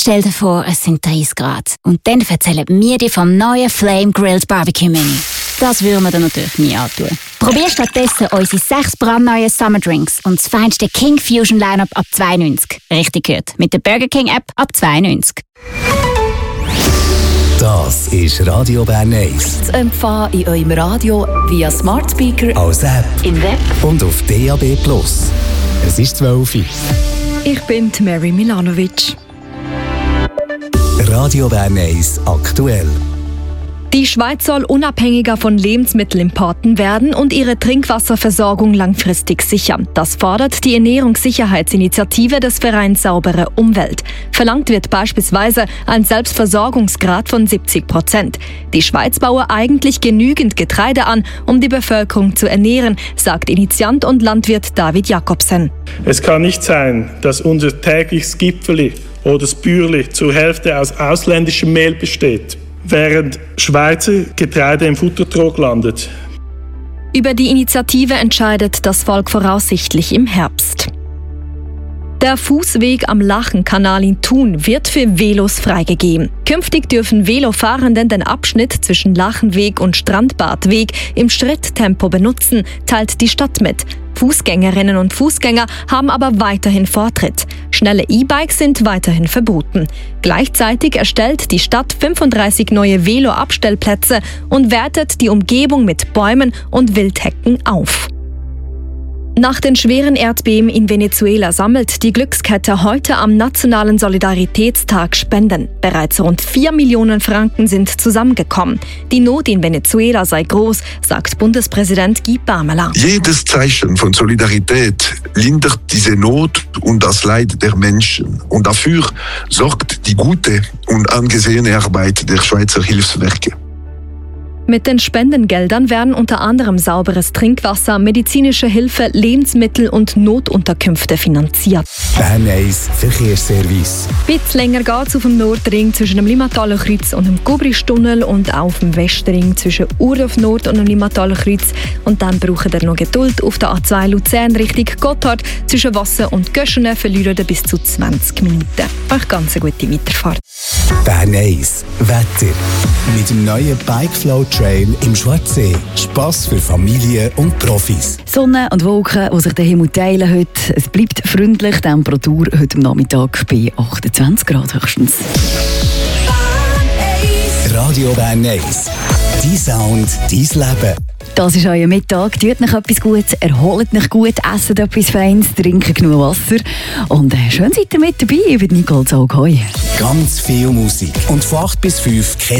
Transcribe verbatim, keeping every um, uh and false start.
Stell dir vor, es sind dreißig Grad. Und dann erzählen wir dir vom neuen Flame Grilled Barbecue Menü. Das würden wir dir natürlich nie antun. Probier stattdessen unsere sechs brandneuen Summer Drinks und das feinste King Fusion Lineup ab zwei neunzig. Richtig gehört, mit der Burger King App ab zwei neunzig. Das ist Radio Bern eins. Zu empfangen in eurem Radio via Smart Speaker, als App, im Web und auf D A B plus. Es ist zwölf Uhr. Ich bin Mary Milanovic. Radio Bern eins aktuell. Die Schweiz soll unabhängiger von Lebensmittelimporten werden und ihre Trinkwasserversorgung langfristig sichern. Das fordert die Ernährungssicherheitsinitiative des Vereins Saubere Umwelt. Verlangt wird beispielsweise ein Selbstversorgungsgrad von siebzig Prozent. Die Schweiz baue eigentlich genügend Getreide an, um die Bevölkerung zu ernähren, sagt Initiant und Landwirt David Jakobsen. Es kann nicht sein, dass unser tägliches Gipfeli oder das Bürli zur Hälfte aus ausländischem Mehl besteht, während Schweizer Getreide im Futtertrog landet. Über die Initiative entscheidet das Volk voraussichtlich im Herbst. Der Fußweg am Lachenkanal in Thun wird für Velos freigegeben. Künftig dürfen Velofahrenden den Abschnitt zwischen Lachenweg und Strandbadweg im Schritttempo benutzen, teilt die Stadt mit. Fußgängerinnen und Fußgänger haben aber weiterhin Vortritt. Schnelle E-Bikes sind weiterhin verboten. Gleichzeitig erstellt die Stadt fünfunddreißig neue Velo-Abstellplätze und wertet die Umgebung mit Bäumen und Wildhecken auf. Nach den schweren Erdbeben in Venezuela sammelt die Glückskette heute am Nationalen Solidaritätstag Spenden. Bereits rund vier Millionen Franken sind zusammengekommen. Die Not in Venezuela sei groß, sagt Bundespräsident Guy Parmelin. Jedes Zeichen von Solidarität lindert diese Not und das Leid der Menschen. Und dafür sorgt die gute und angesehene Arbeit der Schweizer Hilfswerke. Mit den Spendengeldern werden unter anderem sauberes Trinkwasser, medizinische Hilfe, Lebensmittel und Notunterkünfte finanziert. Bern eins Verkehrsservice. Ein bisschen länger geht es auf dem Nordring zwischen dem Limmataler Kreuz und dem Kubristunnel und auch auf dem Westring zwischen Urdorf Nord und dem Limmataler Kreuz. Und dann braucht ihr noch Geduld auf der A zwei Luzern Richtung Gotthard. Zwischen Wasser und Göschenen verlieren ihr bis zu zwanzig Minuten. Euch ganz eine gute Weiterfahrt. Bern eins Wetter. Mit dem neuen Bikeflow Trail im Schwarzsee. Spass für Familien und Profis. Sonne und Wolken, die sich den Himmel teilen heute. Es bleibt freundlich. Die Temperatur heute Nachmittag bei achtundzwanzig Grad höchstens. Radio Bern eins. Dein Sound, dein Leben. Das ist euer Mittag. Tut euch etwas Gutes, erholt euch gut, esst etwas Feines, trinkt genug Wasser. Und äh, schön seid ihr mit dabei. Ich bin Nicole Zog. Hoi. Ganz viel Musik. Und von acht bis fünf kein